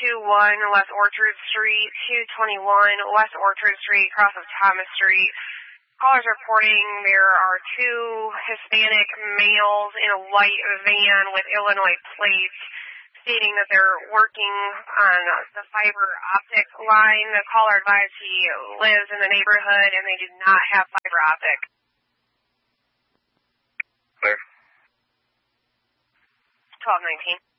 221 West Orchard Street, 221 West Orchard Street, cross of Thomas Street. Callers reporting there are two Hispanic males in a white van with Illinois plates, stating that they're working on the fiber optic line. The caller advised he lives in the neighborhood and they do not have fiber optic. Clear. 1219.